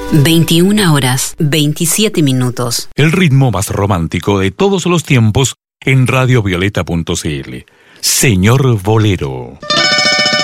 21 horas, 27 minutos. El ritmo más romántico de todos los tiempos en radiovioleta.cl. Señor Bolero.